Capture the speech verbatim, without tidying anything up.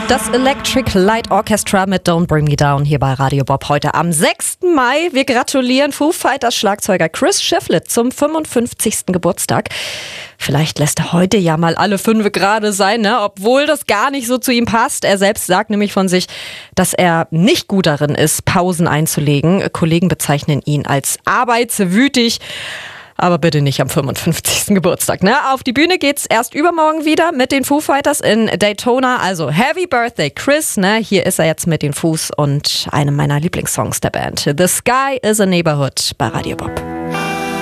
Das Electric Light Orchestra mit Don't Bring Me Down hier bei Radio Bob heute am sechsten Mai. Wir gratulieren Foo Fighters Schlagzeuger Chris Shiflett zum fünfundfünfzigsten Geburtstag. Vielleicht lässt er heute ja mal alle fünf gerade sein, ne? Obwohl das gar nicht so zu ihm passt. Er selbst sagt nämlich von sich, dass er nicht gut darin ist, Pausen einzulegen. Kollegen bezeichnen ihn als arbeitswütig. Aber bitte nicht am fünfundfünfzigsten Geburtstag. Ne? Auf die Bühne geht's erst übermorgen wieder mit den Foo Fighters in Daytona. Also Happy Birthday Chris. Ne? Hier ist er jetzt mit den Foos und einem meiner Lieblingssongs der Band. The Sky is a Neighborhood bei Radio Bob.